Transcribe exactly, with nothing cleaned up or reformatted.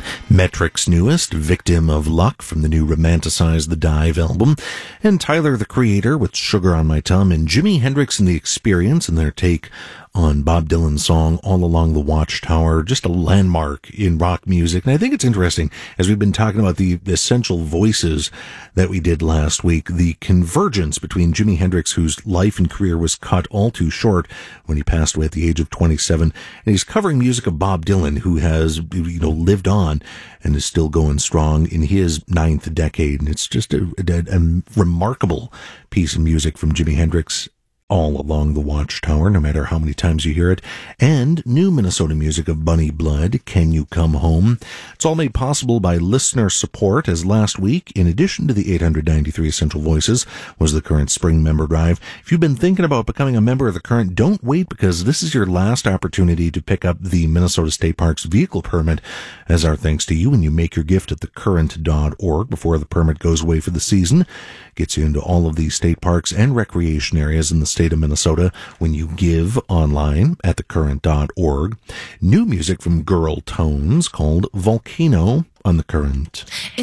Metric's newest, Victim of Luck, from the new Romanticize the Dive album, and Tyler, the Creator, with Sugar on My Tongue, and Jimi Hendrix and the Experience and their take on Bob Dylan's song All Along the Watchtower, just a landmark in rock music. And I think it's interesting, as we've been talking about the essential voices that we did last week, the convergence between Jimi Hendrix, whose life and career was cut all too short when he passed away at the age of twenty-seven, and he's covering music of Bob Dylan, who has, you know, lived on and is still going strong in his ninth decade. And it's just a, a, a remarkable piece of music from Jimi Hendrix, All Along the Watchtower, no matter how many times you hear it. And new Minnesota music of Bunny Blood, Can You Come Home? It's all made possible by listener support, as last week, in addition to the eight hundred ninety-three Essential Voices, was the Current Spring Member Drive. If you've been thinking about becoming a member of the Current, don't wait, because this is your last opportunity to pick up the Minnesota State Parks vehicle permit as our thanks to you, and you make your gift at the current dot org before the permit goes away for the season. Gets you into all of these state parks and recreation areas in the state of Minnesota when you give online at the current dot org. New music from Girl Tones called Volcano on the Current. It's